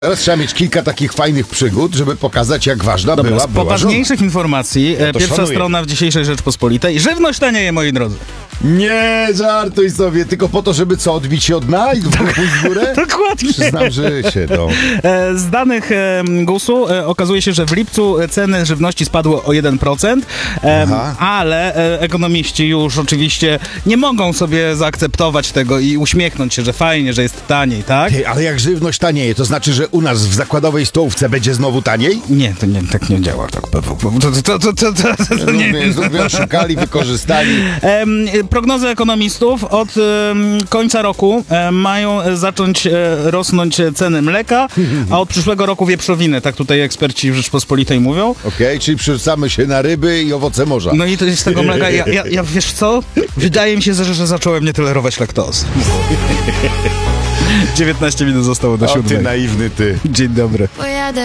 Teraz trzeba mieć kilka takich fajnych przygód, żeby pokazać, jak ważna Dobra, była z poważniejszych żona. informacji, to pierwsza szanuję. strona w dzisiejszej Rzeczpospolitej. Żywność tanieje, moi drodzy. Nie, żartuj sobie, tylko po to, żeby co, odbić się od dna i pójść w górę? Dokładnie. Przyznam, że się, no. Z danych GUS-u okazuje się, że w lipcu ceny żywności spadły o 1%, ale ekonomiści już oczywiście nie mogą sobie zaakceptować tego i uśmiechnąć się, że fajnie, że jest taniej, tak? Ty, ale jak żywność tanieje, to znaczy, że u nas w zakładowej stołówce będzie znowu taniej? Nie, to nie, tak nie działa. Tak, to nie. Nie, szukali, wykorzystali. Prognozy ekonomistów od końca roku mają zacząć rosnąć ceny mleka, a od przyszłego roku wieprzowiny. Tak tutaj eksperci w Rzeczpospolitej mówią. Okej, czyli przerzucamy się na ryby i owoce morza. No i to jest z tego mleka. Ja wiesz co? Wydaje mi się, że zacząłem nie tolerować laktozy. 19 minut zostało do 7. O, ty naiwny ty. Dzień dobry. Voy